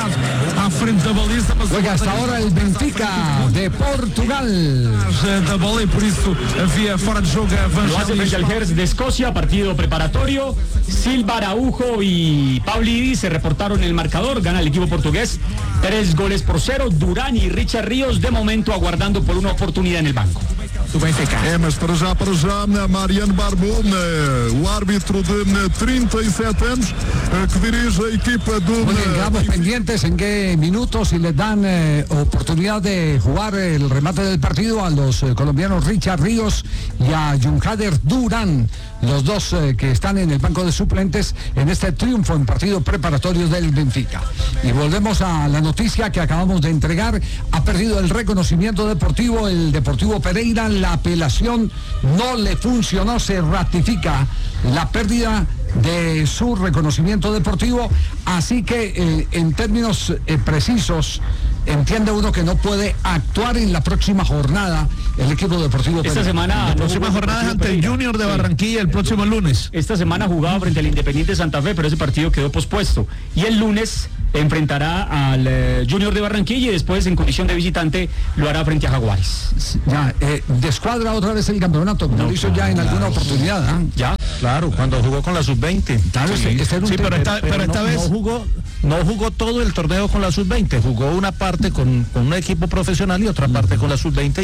oportunidade à frente da baliza. Juega hasta ahora el Benfica de Portugal. Da bola e por isso havia fora de jogo Lo hace frente al Hertz de Escocia, partido preparatorio. Silva, Araujo y Paulidi se reportaron el marcador. Gana el equipo portugués 3-0. Durán y Richard Ríos de momento aguardando por una oportunidad en el banco. Mas para já, Mariano Barbon, o árbitro de 37 años, que dirige a equipa do... Muy bien, quedamos pendientes en qué minutos si les dan oportunidad de jugar el remate del partido a los colombianos Richard Ríos y a Junkader Durán, los dos que están en el banco de suplentes en este triunfo en partido preparatorio del Benfica. Y volvemos a la noticia que acabamos de entregar. Ha perdido el reconocimiento deportivo el Deportivo Pereira. La apelación no le funcionó, se ratifica la pérdida de su reconocimiento deportivo, así que en términos precisos entiende uno que no puede actuar en la próxima jornada el equipo deportivo Esta Pereira. semana La próxima jornada es ante el Junior de Barranquilla el próximo lunes. Esta semana jugaba frente al Independiente Santa Fe, pero ese partido quedó pospuesto. Y el lunes enfrentará al Junior de Barranquilla y después en condición de visitante lo hará frente a Jaguares. Ya, descuadra otra vez el campeonato, como lo hizo ya en alguna oportunidad. Ya. Claro, cuando jugó con la sub-20. Claro, Sí, pero esta vez no jugó todo el torneo con la sub-20, jugó una parte con un equipo profesional y otra parte con la sub-20 y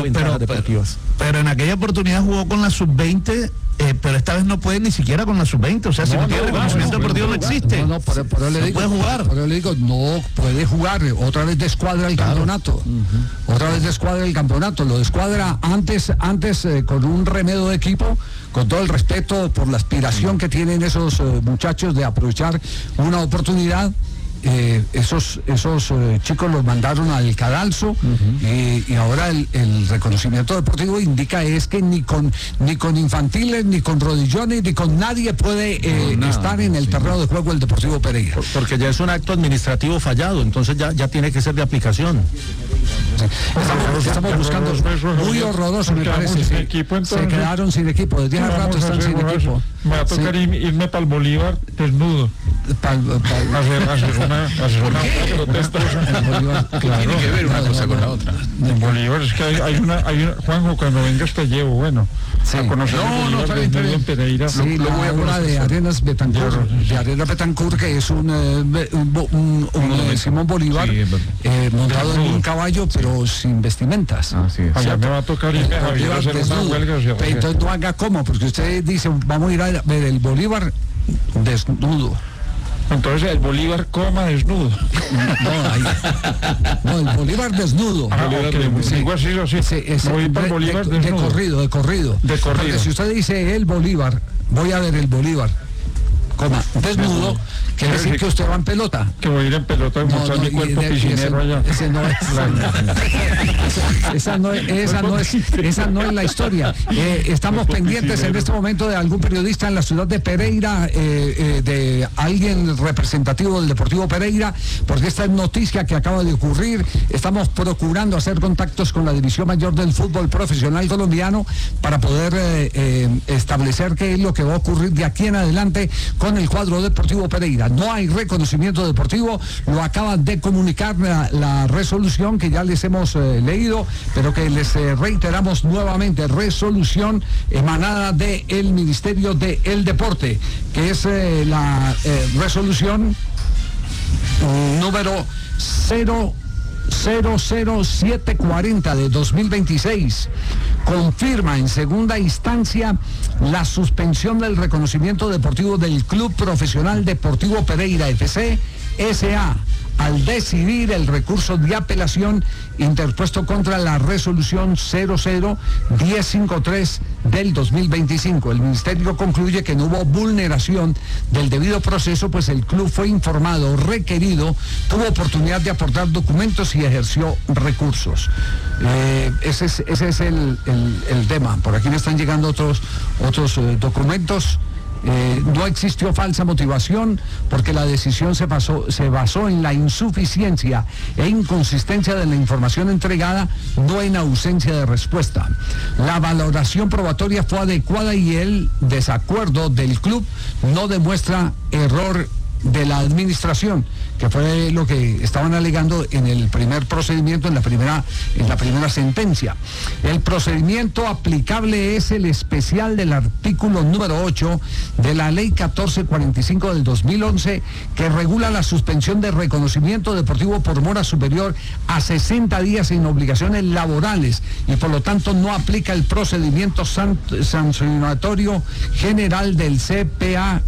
pero en aquella oportunidad jugó con la sub-20, pero esta vez no puede ni siquiera con la sub-20, o sea, si no tiene reconocimiento deportivo no existe. Por eso le digo, puede jugar. Por eso le digo, no puede jugar, otra vez descuadra el campeonato. Otra vez descuadra el campeonato, lo descuadra antes con un remedio de equipo, con todo el respeto por la aspiración que tienen esos muchachos de aprovechar una oportunidad. Esos chicos los mandaron al cadalso y ahora el reconocimiento deportivo indica es que ni con infantiles, ni con rodillones, ni con nadie puede estar en el terreno de juego el Deportivo Pereira. Porque ya es un acto administrativo fallado, entonces ya tiene que ser de aplicación. Estamos buscando, muy horroroso me parece. Se quedaron sin equipo, desde hace rato están sin equipo. Me va a tocar irme para el Bolívar desnudo. Hacer una protesta. Tiene que ver una cosa con la otra. En Bolívar es que hay una Juanjo, cuando vengas te llevo, bueno, a conocer en Pereira. Sí, la obra de Arenas Betancourt, que es un Simón Bolívar montado en un caballo, pero sin vestimentas. Allá me va a tocar irme a hacer una huelga. Entonces no haga como, porque usted dice, vamos a ir a ver el Bolívar desnudo. Entonces el Bolívar coma desnudo. No, el Bolívar desnudo. De corrido. Porque si usted dice el Bolívar, voy a ver el Bolívar, coma, desnudo, quiere decir que usted va en pelota. Que voy a ir en pelota y mostrar mi cuerpo piscinero allá. Esa no es la historia. Estamos pendientes en este momento de algún periodista en la ciudad de Pereira, de alguien representativo del Deportivo Pereira, porque esta es noticia que acaba de ocurrir. Estamos procurando hacer contactos con la división mayor del fútbol profesional colombiano para poder establecer qué es lo que va a ocurrir de aquí en adelante con el cuadro Deportivo Pereira. No hay reconocimiento deportivo, lo acaba de comunicar la resolución que ya les hemos leído, pero que les reiteramos nuevamente, resolución emanada del Ministerio del Deporte, que es la resolución número 00740 de 2026. Confirma en segunda instancia la suspensión del reconocimiento deportivo del Club Profesional Deportivo Pereira FC S.A. al decidir el recurso de apelación interpuesto contra la resolución 00153 del 2025. El ministerio concluye que no hubo vulneración del debido proceso, pues el club fue informado, requerido, tuvo oportunidad de aportar documentos y ejerció recursos. Ese es el tema. Por aquí me están llegando otros documentos. No existió falsa motivación porque la decisión se basó en la insuficiencia e inconsistencia de la información entregada, no en ausencia de respuesta. La valoración probatoria fue adecuada y el desacuerdo del club no demuestra error de la administración, que fue lo que estaban alegando en el primer procedimiento, en la primera sentencia. El procedimiento aplicable es el especial del artículo número 8 de la Ley 1445 del 2011, que regula la suspensión de reconocimiento deportivo por mora superior a 60 días sin obligaciones laborales, y por lo tanto no aplica el procedimiento sancionatorio general del CPA,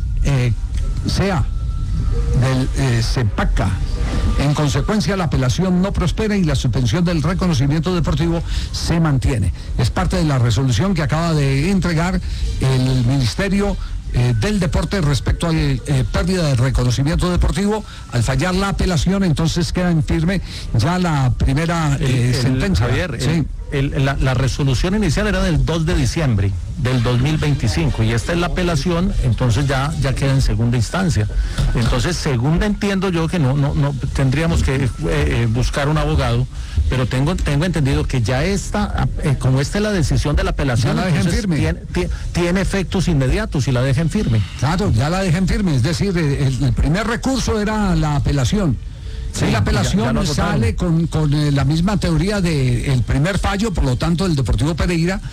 del CEPACA. En consecuencia, la apelación no prospera y la suspensión del reconocimiento deportivo se mantiene. Es parte de la resolución que acaba de entregar el Ministerio del Deporte respecto a pérdida de reconocimiento deportivo. Al fallar la apelación, entonces queda en firme ya la primera sentencia. Javier, sí. La resolución inicial era del 2 de diciembre del 2025 y esta es la apelación, entonces ya queda en segunda instancia. Entonces, según entiendo yo, que no tendríamos que buscar un abogado, pero tengo entendido que ya está, como esta es la decisión de la apelación, ya la dejen firme. Tiene efectos inmediatos y la dejen firme. Claro, ya la dejen firme, es decir, el primer recurso era la apelación. Sí, la apelación ya sale con la misma teoría del primer fallo, por lo tanto el Deportivo Pereira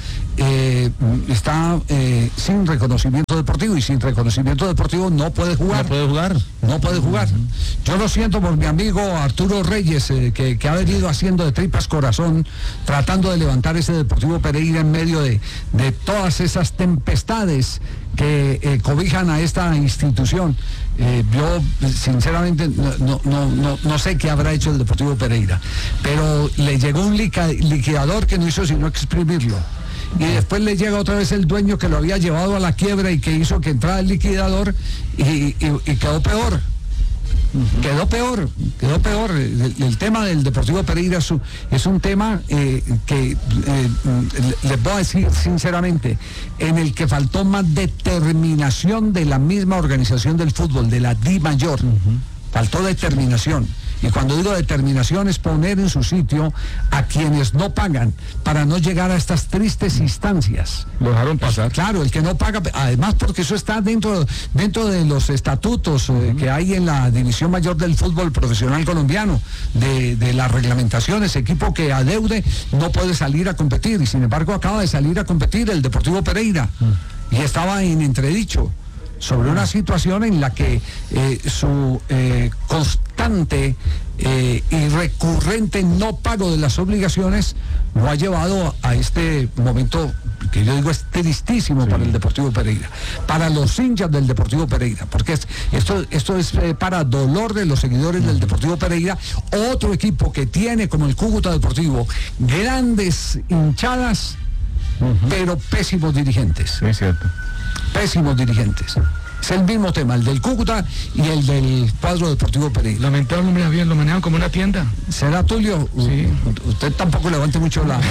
está sin reconocimiento deportivo, y sin reconocimiento deportivo no puede jugar. No puede jugar. Yo lo siento por mi amigo Arturo Reyes, que ha venido haciendo de tripas corazón, tratando de levantar ese Deportivo Pereira en medio de todas esas tempestades que cobijan a esta institución. Yo sinceramente no sé qué habrá hecho el Deportivo Pereira, pero le llegó un liquidador que no hizo sino exprimirlo, y después le llega otra vez el dueño que lo había llevado a la quiebra y que hizo que entrara el liquidador y quedó peor. Quedó peor. El tema del Deportivo Pereira es un tema que les voy a decir sinceramente, en el que faltó más determinación de la misma organización del fútbol, de la DIMAYOR. Faltó determinación. Y cuando digo determinación es poner en su sitio a quienes no pagan, para no llegar a estas tristes instancias. Lo dejaron pasar. Claro, el que no paga, además porque eso está dentro de los estatutos que hay en la División Mayor del Fútbol Profesional Colombiano, de las reglamentaciones. Equipo que adeude no puede salir a competir, y sin embargo acaba de salir a competir el Deportivo Pereira, y estaba en entredicho sobre una situación en la que su constante y recurrente no pago de las obligaciones lo ha llevado a este momento que yo digo es tristísimo para el Deportivo Pereira, para los hinchas del Deportivo Pereira, porque esto es para dolor de los seguidores del Deportivo Pereira, otro equipo que tiene, como el Cúcuta Deportivo, grandes hinchadas, pero pésimos dirigentes. Es cierto. Pésimos dirigentes. Es el mismo tema, el del Cúcuta y el del cuadro Deportivo Pereira. Lamentablemente bien, lo manejan como una tienda. ¿Será, Tulio? Sí. Usted tampoco levante mucho la...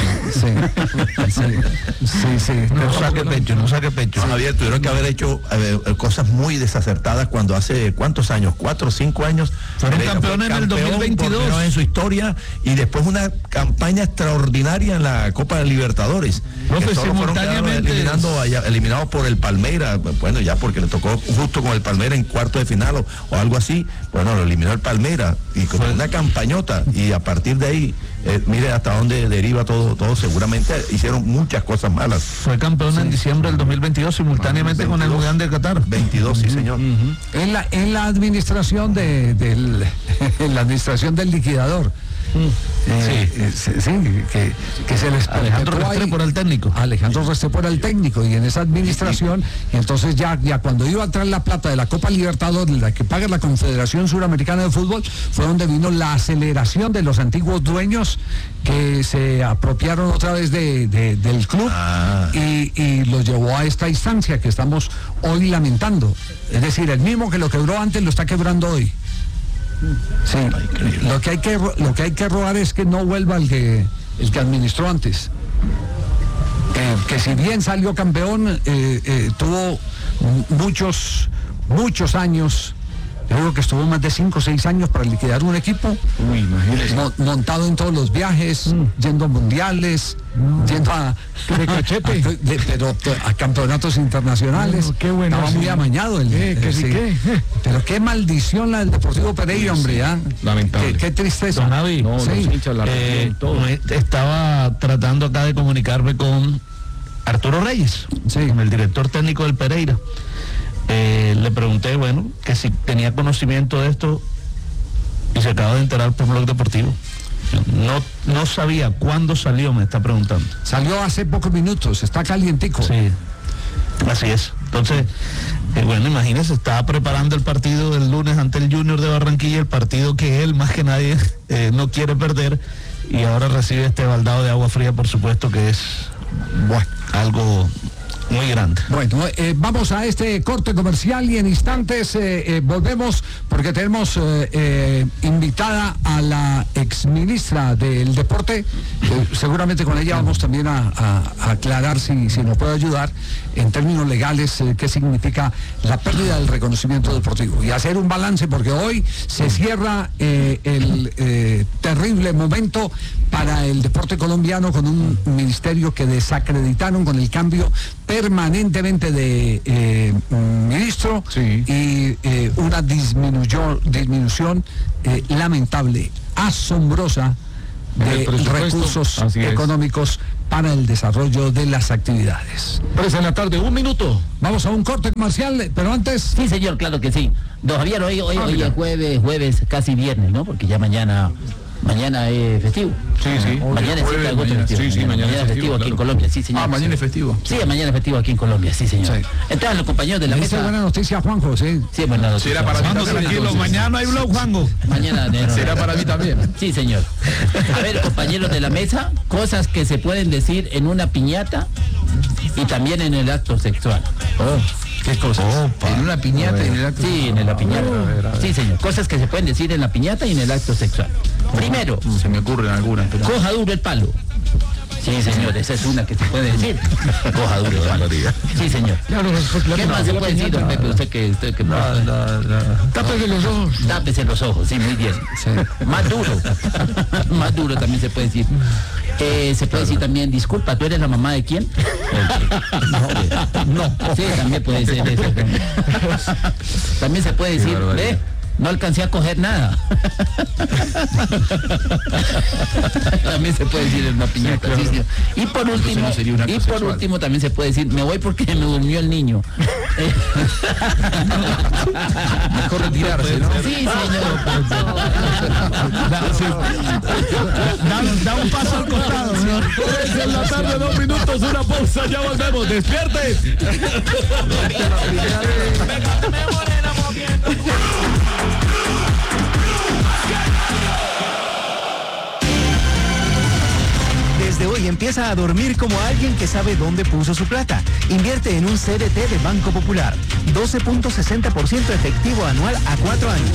Sí. No saque pecho. Javier, tuvieron que haber hecho cosas muy desacertadas cuando hace, ¿cuántos años? 4 o 5 años. Fueron campeones en el 2022. En su historia, y después una campaña extraordinaria en la Copa de Libertadores. Simultáneamente eliminados por el Palmeiras, bueno, ya porque le tocó justo con el Palmeiras en cuarto de final o algo así. Bueno, lo eliminó el Palmeiras y con una campañota, y a partir de ahí mire hasta dónde deriva todo. Seguramente hicieron muchas cosas malas. Fue campeón en diciembre del 2022 simultáneamente 22, con el Mundial de Qatar. 22, sí, señor. En la administración en la administración del liquidador. Que se les Alejandro Restrepo era el técnico. Alejandro Restrepo era el técnico, y en esa administración, y entonces ya cuando iba a entrar la plata de la Copa Libertadores, la que paga la Confederación Suramericana de Fútbol, fue donde vino la aceleración de los antiguos dueños que se apropiaron otra vez del club y los llevó a esta instancia que estamos hoy lamentando. Es decir, el mismo que lo quebró antes lo está quebrando hoy. Sí, lo que hay que rogar es que no vuelva el que administró antes, que si bien salió campeón, tuvo muchos años Yo digo que estuvo más de 5 o 6 años para liquidar un equipo. Uy, imagínese. Montado en todos los viajes, yendo a mundiales, yendo a campeonatos internacionales. Bueno, qué bueno, estaba sí. muy amañado Pero qué maldición la del Deportivo Pereira, hombre, ¿ah? Lamentable. Qué tristeza. Don Javi, No, los hinchas, la todo. estaba tratando acá de comunicarme con Arturo Reyes, con el director técnico del Pereira. Le pregunté, bueno, que si tenía conocimiento de esto y se acaba de enterar por Blog Deportivo. No sabía cuándo salió, me está preguntando. Salió hace pocos minutos, está calientico. Sí, así es. Entonces, bueno, imagínese, estaba preparando el partido del lunes ante el Junior de Barranquilla, el partido que él más que nadie no quiere perder, y ahora recibe este baldado de agua fría, por supuesto que es algo muy grande. Bueno, vamos a este corte comercial y en instantes volvemos porque tenemos invitada a la exministra del Deporte. Seguramente con ella vamos también a aclarar si nos puede ayudar en términos legales qué significa la pérdida del reconocimiento deportivo y hacer un balance porque hoy se cierra el terrible momento para el deporte colombiano con un ministerio que desacreditaron con el cambio permanentemente de ministro y una disminución lamentable, asombrosa de recursos económicos para el desarrollo de las actividades. 3 de la tarde, 1 minuto. Vamos a un corte comercial, pero antes... Sí, señor, claro que sí. Don Javier, hoy es jueves, casi viernes, ¿no? Porque ya mañana es festivo. Sí. Mañana es 7 de agosto festivo. Sí, mañana es festivo aquí en Colombia, sí, señor. Mañana es festivo. Sí, mañana es festivo aquí en Colombia, sí, señor. Sí. Entonces, los compañeros de la mesa... buena noticia, Juanjo, sí. Sí, buena noticia. Será para mí Tranquilo, mañana hay blog, Juanjo. Mañana Será para mí también. Sí, señor. A ver, compañeros de la mesa, cosas que se pueden decir en una piñata y también en el acto sexual. ¿Qué cosas? En una piñata y en el acto. Sí, en la piñata. Sí, señor. Cosas que se pueden decir en la piñata y en el acto sexual. Primero, Se me ocurren algunas, pero... coja duro el palo. Sí, señor, esa es una que se puede decir. Coja duro el palo. Sí, señor. ¿Qué más se puede decir, don Pepe? Usted que Tápese los ojos. Tápese los ojos, sí, muy bien. Más duro. Más duro también se puede decir. Se puede decir también, disculpa, ¿tú eres la mamá de quién? No. Sí, también puede ser eso. También se puede decir, no alcancé a coger nada. También se puede decir en una piñata. Sí, sí. Y por último también se puede decir, me voy porque me durmió el niño. Mejor retirarse, ¿no? Sí, señor. Da un paso al costado, señor. 3 en la tarde, 2 minutos, una pausa, ya volvemos. ¡Despierte! Desde hoy empieza a dormir como alguien que sabe dónde puso su plata. Invierte en un CDT de Banco Popular. 12.60% efectivo anual a 4 años.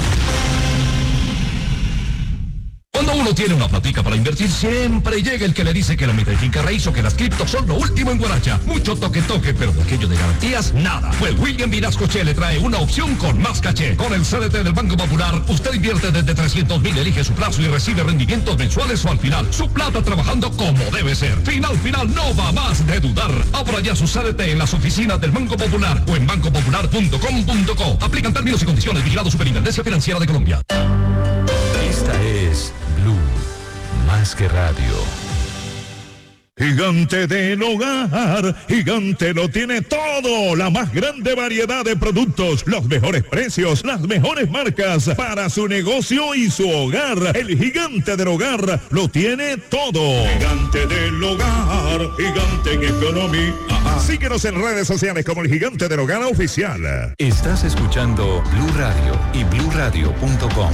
Cuando uno tiene una platica para invertir, siempre llega el que le dice que la mitad de finca raíz o que las criptos son lo último en Guaracha. Mucho toque, pero de aquello de garantías, nada. Pues William Vinascoche le trae una opción con más caché. Con el CDT del Banco Popular, usted invierte desde 300.000, elige su plazo y recibe rendimientos mensuales o al final. Su plata trabajando como debe ser. Final, no va más de dudar. Abra ya su CDT en las oficinas del Banco Popular o en bancopopular.com.co. Aplican términos y condiciones. Vigilado Superintendencia Financiera de Colombia. Esta es Blue, más que radio. Gigante del Hogar, Gigante lo tiene todo, la más grande variedad de productos, los mejores precios, las mejores marcas para su negocio y su hogar. El Gigante del Hogar lo tiene todo. Gigante del Hogar, Gigante en economía. Síguenos en redes sociales como el Gigante del Hogar Oficial. Estás escuchando Blue Radio y BlueRadio.com.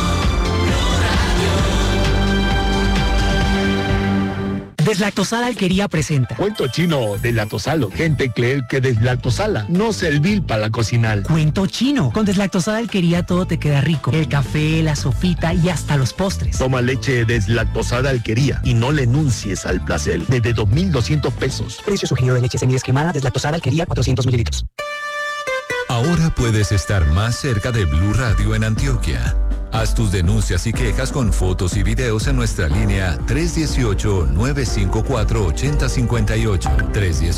Deslactosada Alquería presenta Cuento chino deslactosalo. Gente cree que deslactosala no servir para cocinar. Cuento chino. Con Deslactosada Alquería todo te queda rico. El café, la sopita y hasta los postres. Toma leche deslactosada Alquería y no le enuncies al placer. Desde 2.200 pesos. Precio sugerido de leche semidescremada Deslactosada Alquería 400 mililitros. Ahora Ahora puedes estar más cerca de Blue Radio en Antioquia. Haz tus denuncias y quejas con fotos y videos en nuestra línea 318-954-8058.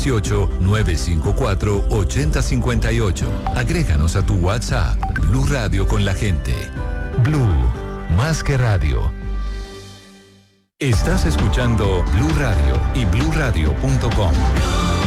318-954-8058. Agréganos a tu WhatsApp. Blue Radio con la gente. Blue, más que radio. Estás escuchando Blue Radio y bluradio.com.